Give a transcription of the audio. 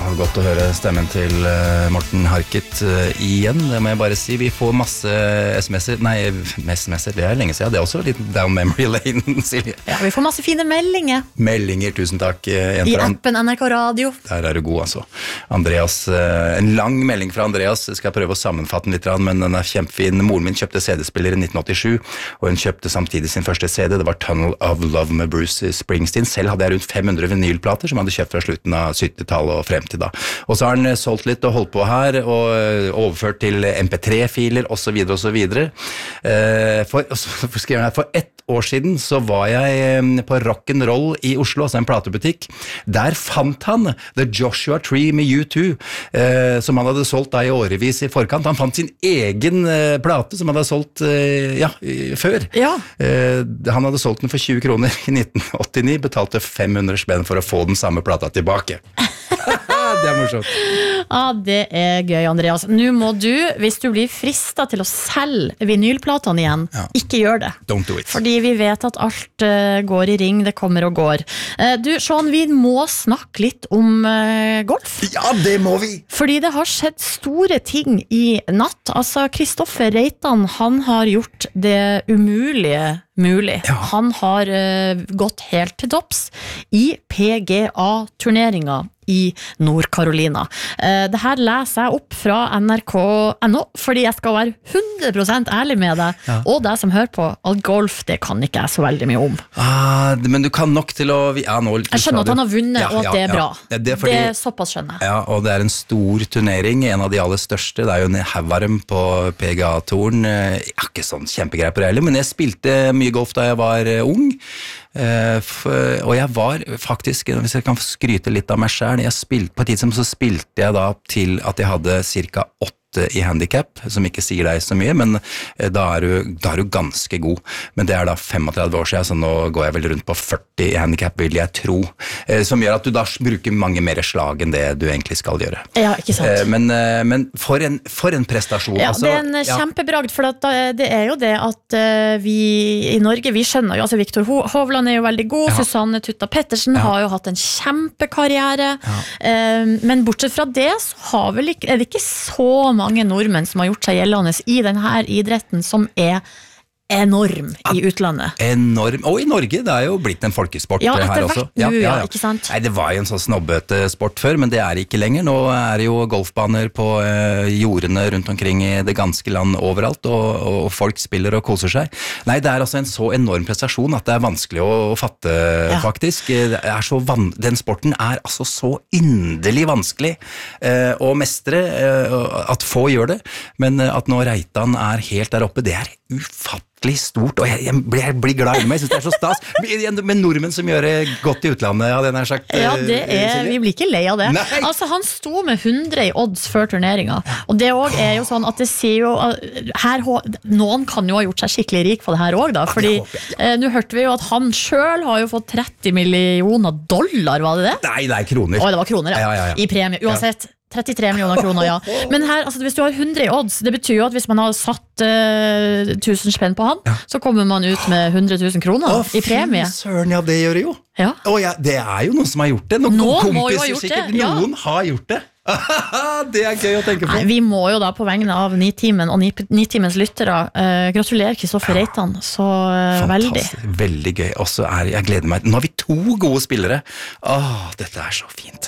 godt å høre stemmen til Morten Harket igjen, det må jeg bare si. Vi får masse sms'er, det lenge siden. Det også litt down memory lane, Silje. Ja, vi får masse fine meldinger. Meldinger, tusen takk. I appen NRK Radio. Der du god, altså. Andreas, en lang melding fra Andreas, jeg skal prøve å sammenfatte den litt, men den kjempefin. Moren min kjøpte CD-spiller i 1987, og hun kjøpte samtidig sin første CD, det var Tunnel of Love med Bruce Springsteen. Selv hadde jeg rundt 500 vinylplater som hadde kjøpt fra slutten av 70-tallet og frem til da. Og så har han solgt litt og holdt på her, og overført til MP3-filer, og så videre, og så videre. For 1 år siden så var jeg på Rock'n'Roll i Oslo, altså en platebutikk. Der fant han The Joshua Tree med U2, som han hadde solgt da i årevis i forkant. Han fant sin egen plate som han hadde solgt før. Ja. Han hadde solgt den for 20 kroner i 1989, betalte 500 spenn for å få den samme plata tilbake. Det morsomt. Ja, det gøy, Andreas. Nå må du, hvis du blir fristet til å selge vinylplatene igjen, ikke gjør det. Don't do it. Fordi vi vet at alt går i ring, det kommer og går. Du, Sean, vi må snakke litt om golf. Ja, det må vi! Fordi det har skjedd store ting i natt. Altså, Kristoffer Reitan, han har gjort det umulige mulig. Ja. Han har gått helt til topps i PGA-turneringa i Nord-Carolina. Det her leser jeg opp fra NRK.no, fordi jeg skal være 100% ærlig med deg, og deg som hører på, at golf, det kan ikke jeg så veldig mye om. Men du kan nok til å... jeg skjønner at han har vunnet, og at det er bra. Det er såpass skjønner jeg. Ja, og det er en stor turnering, en av de aller største. Det er jo en Havarm på PGA-touren. Jeg har ikke sånn kjempegreier på det heller, men jeg spilte mye golf da jeg var ung. Og jeg var faktisk, hvis jeg kan skryte litt av meg selv, på et tidspunkt så spilte jeg da til at jeg hadde cirka 8 i handicap, som ikke sier deg så mye, men da er du ganske god. Men det er da 35 år siden, så nå går jeg vel rundt på 40 i handicap, vil jeg tro. Som gjør at du da bruker mange mer slag enn det du egentlig skal gjøre. Ja, ikke sant. Men for en prestasjon. Ja, det er en kjempebragd, for det er jo det at vi i Norge, vi skjønner jo, altså Victor Hovland er jo veldig god, Susanne Tutta Pettersen har jo hatt en kjempekarriere, men bortsett fra det, så er det ikke så mange nordmenn som har gjort seg gjeldende i denne idretten som er enorm i utlandet. Enorm, og i Norge, det er jo blitt en folkesport her også. Ikke sant? Nei, det var jo en sånn snobbete sport før, men det er ikke lenger. Nå er det jo golfbaner på jordene rundt omkring i det ganske land overalt, og folk spiller og koser seg. Nei, det er altså en så enorm prestasjon at det er vanskelig å fatte, faktisk. Den sporten er altså så inderlig vanskelig å mestre, at få gjør det, men at nå Reitan er helt der oppe, det er ufattelig stort, og jeg blir glad i meg, jeg synes det er så stas med nordmenn som gjør det godt i utlandet, hadde jeg nær sagt. Ja, vi blir ikke lei av det. Nei. Altså, han sto med 100 i odds før turneringa, og det også er jo sånn at det sier jo noen kan jo ha gjort seg skikkelig rik på det her også da, fordi nå hørte vi jo at han selv har jo fått $30 millioner, var det det? Nei, det er kroner. Det var kroner, i premie, uansett 33 millioner kroner, Men her, altså, hvis du har 100 i odds, det betyr jo at hvis man har satt 1000 spenn på han, så kommer man ut med 100 000 kroner i premie. Søren, det gjør det jo. Det er jo noen som har gjort det. Noen må jo ha gjort det. Noen har gjort det. Det er gøy å tenke på. Nei, vi må jo da på vegne av Nitimen og Nitimens lyttere gratulere Kristoffer Reitan så veldig. Veldig gøy. Og så jeg gleder meg. Nå har vi 2 gode spillere. Dette er så fint.